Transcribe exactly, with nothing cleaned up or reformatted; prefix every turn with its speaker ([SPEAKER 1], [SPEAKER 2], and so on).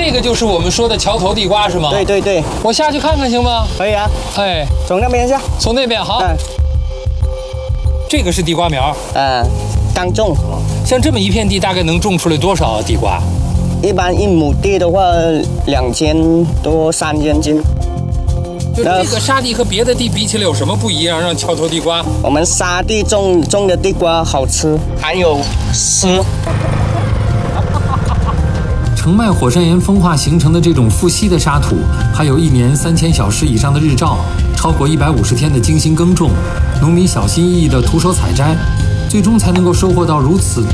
[SPEAKER 1] 这个就是我们说的桥头地瓜是吗？
[SPEAKER 2] 对对对，
[SPEAKER 1] 我下去看看行吗？
[SPEAKER 2] 可以啊。
[SPEAKER 1] 哎，
[SPEAKER 2] 从那边下。
[SPEAKER 1] 从那边好。
[SPEAKER 2] 嗯。
[SPEAKER 1] 这个是地瓜苗。
[SPEAKER 2] 呃，刚种。
[SPEAKER 1] 像这么一片地，大概能种出来多少地瓜？
[SPEAKER 2] 一般一亩地的话，两千多三千斤。
[SPEAKER 1] 就这个沙地和别的地比起来有什么不一样？让桥头地瓜，
[SPEAKER 2] 我们沙地种种的地瓜好吃，还有湿。
[SPEAKER 3] 澄迈火山岩风化形成的这种富硒的沙土，还有一年三千小时以上的日照，超过一百五十天的精心耕种，农民小心翼翼的徒手采摘，最终才能够收获到如此